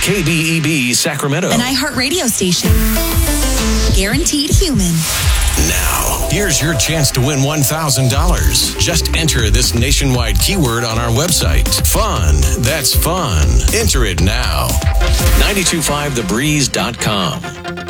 KBEB Sacramento. An iHeartRadio station. Guaranteed human. Now, here's your chance to win $1,000. Just enter this nationwide keyword on our website. Fun. That's fun. Enter it now. 925thebreeze.com.